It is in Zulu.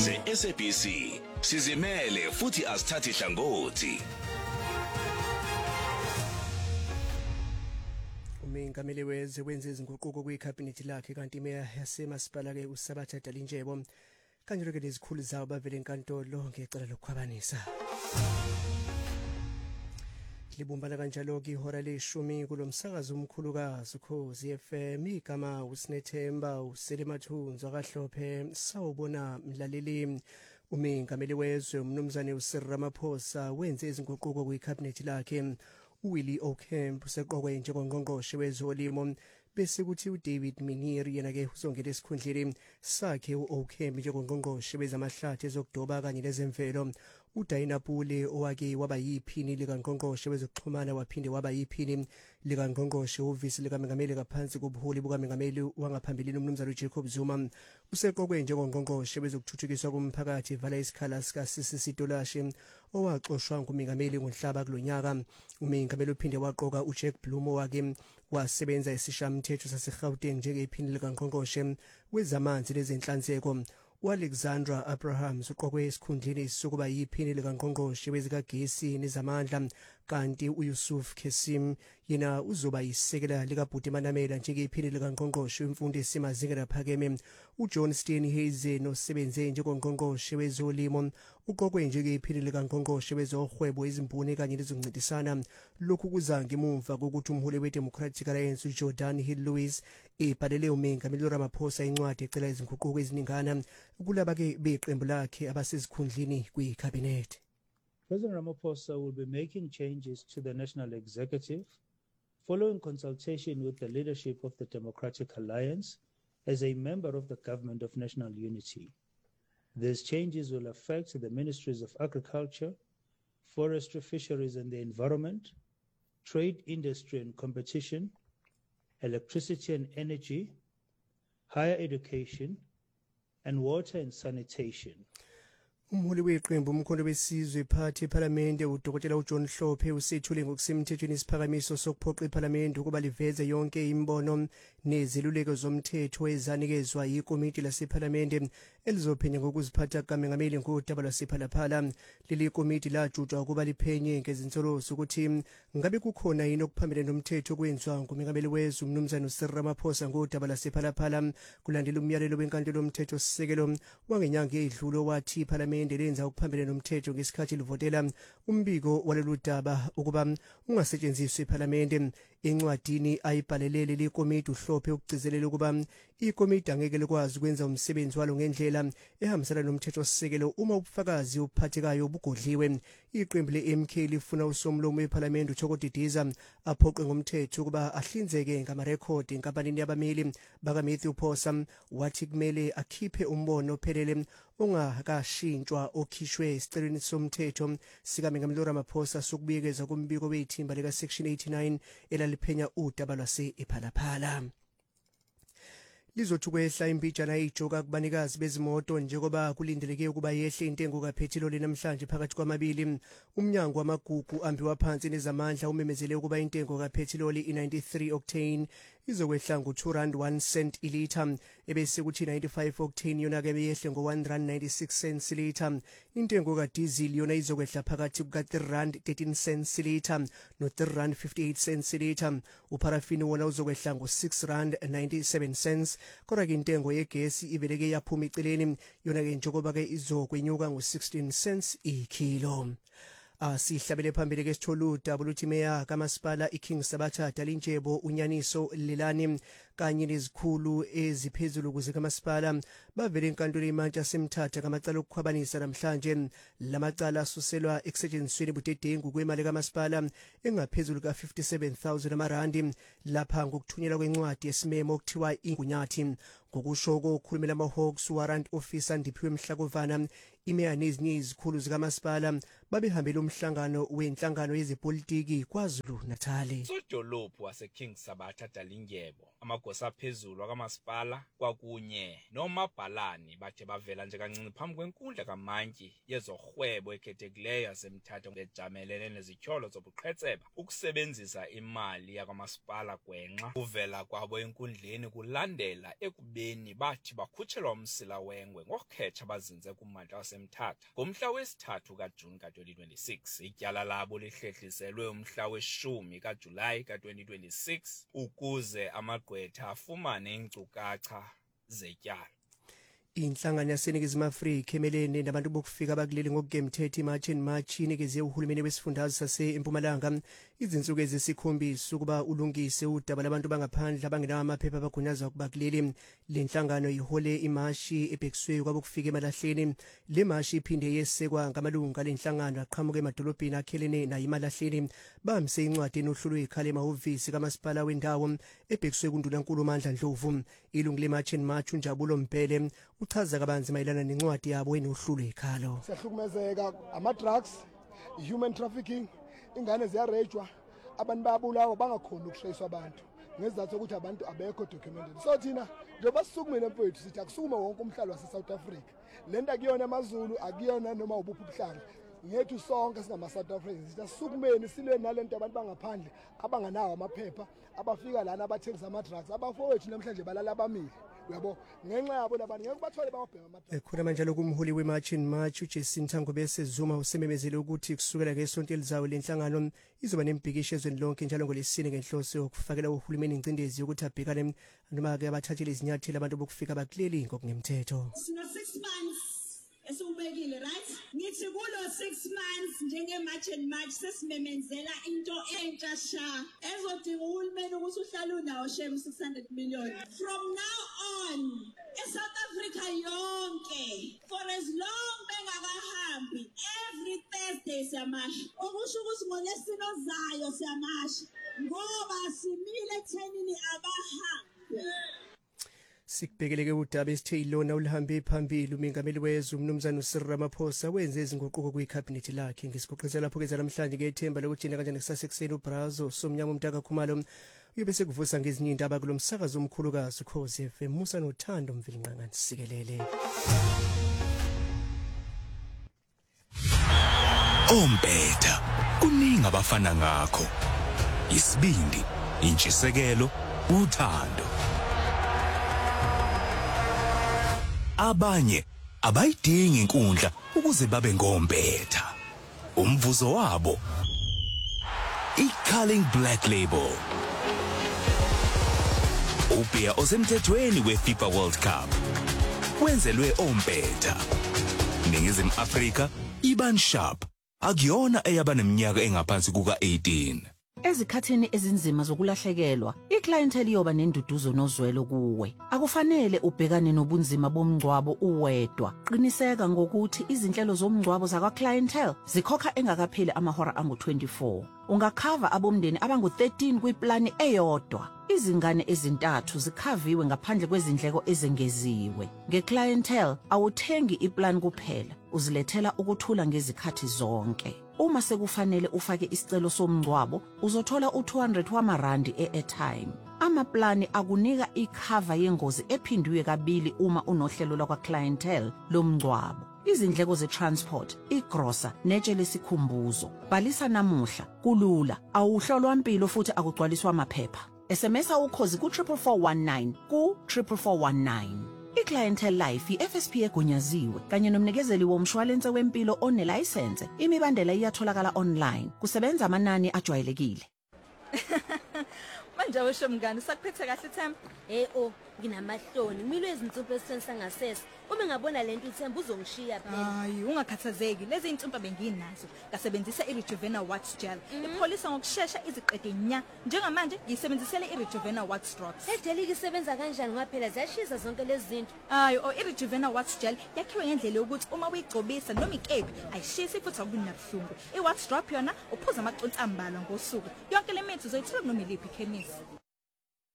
ze-SABC sizimele futhi asithathi hlangothi. Umengameli wezwe wenza izinguquko kwikhabhinethi lakhe kanti imeya yasemasipala ke uSabatha Dalindyebo kanjalo ke lezikhulu zawo bavele enkantolo ngecala lokukhwabanisa. Libumbana kanjalo ke ihora le-10 kulomsakazo omkhulukazi Ukhozi FM igama uSinethemba uSelemathunzi akahlophe sawubona mlaleli. Umengameli wezwe umnumzane uCyril Ramaphosa wenze izinguquko kwikhabhinethi lakhe. uWillie Ocamp useqokwe njengongqongqoshe wezolimo bese kuthi uDavid Miniri yena ke uzongena esikhundleni sakhe uOcamp njengongqongqoshe wezamahlathi ezokudoba kanye nezemvelo. uDaina Pule owake waba yiphini likangqongqoshe wezokuxhumana waphinde waba yiphini likangqongqoshe uvisi likaMengameli ngaphansi kobuholi bukaMengameli wangaphambilini umnumzane uJacob Zuma. Useqokwe njengongqongqoshe wezokuthuthukiswa komphakathi vala isikhala sikaSisi Tolashe owaxoshwa nguMengameli ngoNhlaba kulonyaka. uMengameli uphinde waqoka uJack Bloom owake wasebenza esishamthetho saseGauteng njengephini likangqongqoshe wezamanzi lezenhlanzeko. uAlexandra Abrahams uqokwe esikhundleni sokuba yiphini likangqongqoshe wezikagesi nezamandla kanti uYusuf Kesim yena uzoba yisekela likaBhuti Manamela njengephini likangqongqoshe wemfundo esemazingeni aphakeme. uJohn Steenhuisen nosebenze njengongqongqoshe wezolimo uqokwe njengephini likangqongqoshe wezohwebo izimboni kanye nezokuncintisana. Lokhu kuza ngemuva kokuthi umholi weDemocratic Alliance uJordan Hill-Lewis ebhalele uMengameli Ramaphosa incwadi ecela izinguquko eziningana kulaba ke beqembu lakhe abasezikhundleni kwikhabhinethi. President Ramaphosa will be making changes to the National Executive following consultation with the leadership of the Democratic Alliance as a member of the Government of National Unity. These changes will affect the Ministries of Agriculture, Forestry, Fisheries and the Environment, Trade, Industry and Competition, Electricity and Energy, Higher Education, and Water and Sanitation. Umholi weqembu umkhondo wesizwe phakathi eParliament uDokotela uJohn Hlophe usethule ngokusemthethweni isiphakamiso sokuphoqa iParliament ukuba liveze yonke imbono neziluleko zomthetho ezanikezwa yikomiti laseParliament elizophenya ngokuziphatha kukaMengameli ngodaba lwasePhalaphala. Leli komiti lajutshwa ukuba liphenye ngezinsoloso ukuthi ngabe kukhona yini okuphambene nomthetho kwenziwa nguMengameli wezwe umnumzane uCyril Ramaphosa ngodaba lwasePhalaphala kulandela umyalelo wenkantolo yomthetho sisekelo wangenyanga edlulo wathi iParliament lenza ukuphambene nomthetho ngesikhathi livotela umbiko walolu daba ukuba ungasetshenziswa eParliament. Encwadini ayibhalelele lekomiti uHlophe ukugcizelela ukuba ikomiti angeke likwazi ukwenza umsebenzi walo ngendlela ehambisana nomthetho sisekelo uma ubufakazi obuphathekayo bugodliwe. Iqembu leMK lifuna usomlomo weParliament uThokozediza aphoqwe ngomthetho ukuba ahlinzeke ngamarekhodi enkampanini yabameli bakaMatthew Phosa wathi kumele akhiphe umbono ophelele ongakashintshwa okhishwe esicelweni somthetho sikaMengameli Ramaphosa sokubuyekeza kumbiko wethimba lika section 89 elaliphenya udaba lwasePhalaphala. Lizothukehla impijana eyijoka kubanikazi bezimoto njengoba kulindeleke ukuba yehle intengo kaphethiloli namhlanje phakathi kwamabili. Umnyango wamagugu ambiwa phansi nezamandla umemezele ukuba intengo kaphethiloli i93 octane izokwehla ngo2.01 ilitha ebese kuthi 95 octane yona ke yehle ngo1.96 ilitha. Intengo kadiesel yona izokwehla phakathi kuka3.13 ilitha no3.58 ilitha. Uparafini wona uzokwehla ngo6.97 kodwa ke intengo yegesi ibeleke yaphuma eceleni yona ke njengoba ke izokwenyuka ngo16 ikilo. Sihlabele phambili ke sithola udaba luthi meya kamasipala iKing Sabatha Dalindyebo unyaniso Lelani kanye nezikhulu eziphezulu ukuze kamasipala bavele enkantolo eMantla semthatha kamacala okukhwabanisa namhlanje. Lamacala asuselwa ekusentshenzisweni budedengu kwemali kamasipala engaphezulu ka57,000 amarandi lapha ngokuthunyelwa kwencwadi yesimemo okuthiwa ingunyathi. Ngokusho kokhulumela amaHawks warrant officer Ndiphiwe Mhlakovana imeya nezinye izikhulu zikamasipala babehambela umhlangano yezepolitiki KwaZulu Natal. Sodolophu waseKing Sabatha Dalindyebo amagosa phezulu akamasipala kwakunye nomabhalani bathe bavela nje kancinci phambi kwenkundla kamantyi yezorhwebo ekhethekileyo yaseMthatha bejamelene nezityholo zobuqhetseba ukusebenzisa imali yakwamasipala gwenxa. Uvela kwabo enkundleni kulandela ekubeni bathi bakhutshelwa umsila wengwe ngokukhetsha bazinze kummandla waseMthatha ngomhla wesi-3 kaJuni ka-2026. Ityala labo lihlehliselwe umhla we-10 kaJulayi ka-2026 ukuze amagqwetha afumane iinkcukacha zetyala. Inhlangano yaseNingizimu Afrika emelene nabantu bokufika abakuleli ngokugemthetho iMarch and March inikeze uhulumeni wesifundazwe sase-Mpumalanga izinsuku ezisikhombisa ukuba ulungise udaba labantu bangaphandle abangenawo amaphepha abagunyazwa kubakuleli. Le nhlangano ihole imashi ebhekiswe kwabokufika emalahleni. Le mashi iphinde yesekwa ngamalunga lenhlangano aqhamuka emadolobheni akhelene nayo emalahleni. Bamise incwadi enohlu lwekhaya emahhovisi kamasipala wendawo ebhekiswe kuNdunankulu uMandla Ndlovu. Ilungu leMarch and March uNjabulo Mpele uchaza kabanzi mayelana nencwadi yabo enohlu lwekhalo. Siyahlukumezeka ama-drugs, human trafficking, ingane ziyarejwa, abantu bayabulawa bangakhona ukushayiswa abantu ngezizathu ukuthi abantu abekho documented. So thina njengoba sisukumile mfowethu sithi akusukuma wonke umhlalo wase-South Africa. Le nto akuyona amaZulu, akuyona noma ubuphi ubuhlanga. Ngethu sonke singama-South Africans sithi asukumeni silwe nale nto abantu bangaphandle abanganawo amaphepha abafika lana abathengisa ama-drugs. Abafowethu namhlanje balala bamile. Yabo ngenxa yabo labantu ngeke bathole bawabhema amaphepha. Ekhona njalo kumholi weMarch and March uJacinta Ngobese Zuma usememezele ukuthi kusukela ngesonto elizayo lenhlangano izoba nembhikisho ezweni lonke njalo ngolesine ngenhloso yokufakela uhulumeni ingcindezi ukuthi abhekane noma-ke abathathele izinyathelo abantu bokufika abakuleli ngokungemthetho. Sino 6 months esubekile right ngithi kulo 6 months njenge-March and March sesimemenzela into entsha sha ezodinga uhulumeni ukuthi uhlale unawo shem 600 million from now on eSouth Africa yonke for as long bengakahambi every Thursday siyamasha okusho ukuthi ngolesine ozayo siyamasha ngoba simile ekuthenini abahambi. Sikubhekeleke udaba esithe ilona ulihambe phambili umengameli wezwe uMnumzane uCyril Ramaphosa wenze izinguquko kwikhabhinethi lakhe. Ngesikhoqisa lapho ke namhlanje ngethemba lokuthi kanjani kusasa ekuseni uBrazo Somnyama Mtaka Khumalo uyobe sekuvusa ngezinye indaba kulo msakazo omkhulukazi Ukhozi FM. Musa nothando Mvilinqanga sikelele. Ompetha kuningi abafana ngakho. Isibindi, intshisekelo, uthando. Abanye abayidingi inkundla ukuze babe ngompetha. Umvuzo wabo iCarling Black Label. Ubia osemthethweni weFIFA World Cup. Wenzelwe ompetha. Ningizimu Afrika iban sharp. Akuyona eyabaneminyaka engaphansi kuka-18. Ezikhathini ezinzima zokulahlekelwa, iclientele yoba nenduduzo nozwelo kuwe. Akufanele ubhekane nobunzima bomngcwabo uwedwa. Qiniseka ngokuthi izinhlelo zomngcwabo zakwa-clientele zikhokha engakapheli amahora angu-24. Ungakhava abomndeni abangu-13 kwiplani eyodwa. Izingane ezintathu zikhaviwe ngaphandle kwezindleko ezengeziwe. Nge-clientele awuthengi iplan kuphela, uzilethela ukuthula ngezikhathi zonke. Uma sekufanele ufake isicelo somngcwabo, uzothola u200 wamarandi e-airtime. Amaplani akunika ikhava yengozi ephindwe kabili uma unohlelo lakwa-clientele lomngcwabo. Izindleko ze-transport, igrosa, netshe lesikhumbuzo. Bhalisa namuhla, kulula, awuhlolwa impilo futhi akugcwaliswa amaphepha. SMS Ukhozi ku-44419 ku-44419. I-Clientele Life i-FSP egunyaziwe kanye nomnikezeli womshwalense wempilo onelayisense. Imibandela iyatholakala online. Kusebenza amanani ajwayelekile. Manje awesho mngani sakuphethe kahle Themba? Nginamahloni ngimilwe izinsumpa esithenisa ngasese. Uma ngabona lento uThemba uzongishiya phela. Hayi ungakhathazeki lezi insumpa benginazo ngasebenzisa iRejuvenate Wax Gel. Ipholisa ngokusheshsha iziqede nya. Njengamanje ngiyisebenzisele iRejuvenate Wax Drops. Edelike isebenza kanjani ngaphela ziyashisa zonke lezi zinto? Hayi iRejuvenate Wax Gel yakhiwe ngendlela yokuthi uma uyigcobisa noma ikephi ayishisi futhi akubi nabuhlungu. iWax Drop yona uphuza amaconsi ambalwa ngosuku. Yonke le mithi uzoyithola noma iliphi ikhemisi.